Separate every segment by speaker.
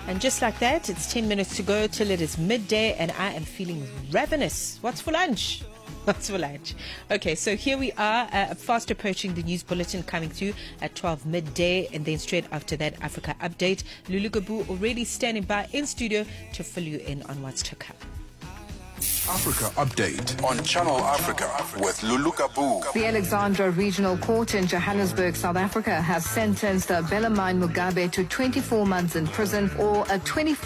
Speaker 1: And just like that, it's 10 minutes to go till it is midday, and I am feeling ravenous. What's for lunch? What's for lunch? Okay, so here we are, fast approaching the news bulletin coming through at 12 midday, and then straight after that, Africa Update. Lulu Gabu already standing by in studio to fill you in on what's to come.
Speaker 2: Africa Update on Channel Africa with Lulu Gabu.
Speaker 3: The Alexandra Regional Court in Johannesburg, South Africa, has sentenced Bellarmine Mugabe to 24 months in prison or a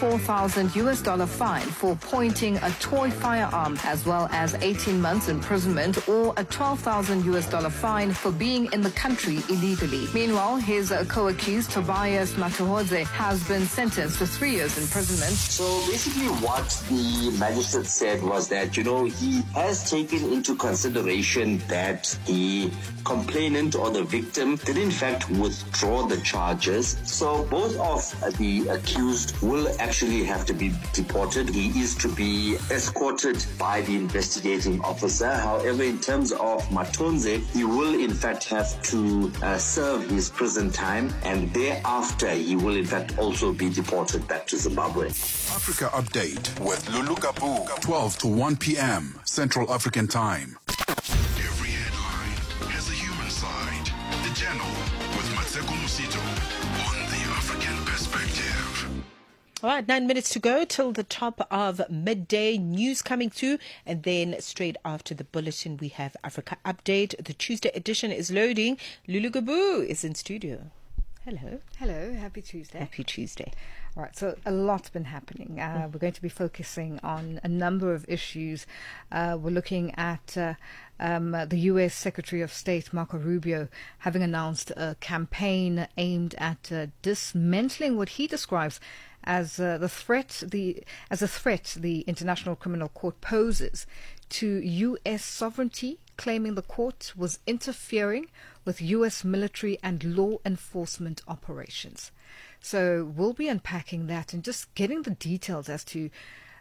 Speaker 3: $24,000 fine for pointing a toy firearm, as well as 18 months imprisonment or a $12,000 fine for being in the country illegally. Meanwhile, his co-accused Tobias Matuhodze has been sentenced to 3 years imprisonment.
Speaker 4: So basically what the magistrate said was that, he has taken into consideration that the complainant or the victim did in fact withdraw the charges. So both of the accused will actually have to be deported. He is to be escorted by the investigating officer. However, in terms of Matonze, he will in fact have to serve his prison time, and thereafter he will in fact also be deported back to Zimbabwe.
Speaker 2: Africa Update with Lulu Gabu, 12 to 1 p.m. Central African Time. Every headline has a human side. The Channel with Matseko Musito on the African Perspective.
Speaker 1: All right, 9 minutes to go till the top of midday news coming through, and then straight after the bulletin we have Africa Update. The Tuesday edition is loading. Lulu Gabu is in studio. Hello.
Speaker 5: Hello, happy Tuesday.
Speaker 1: Happy Tuesday.
Speaker 5: All right, so a lot's been happening. We're going to be focusing on a number of issues. We're looking at the U.S. Secretary of State Marco Rubio having announced a campaign aimed at dismantling what he describes as a threat the International Criminal Court poses to U.S. sovereignty, claiming the court was interfering with U.S. military and law enforcement operations. So we'll be unpacking that and just getting the details as to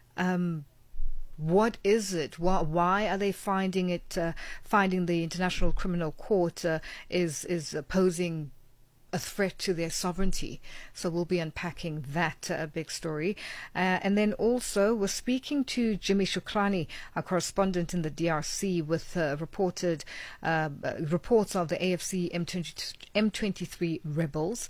Speaker 5: what is it? Why are they finding the International Criminal Court is posing a threat to their sovereignty? So we'll be unpacking that big story. And then also we're speaking to Jimmy Shukrani, our correspondent in the DRC, with reports of the AFC M23 rebels.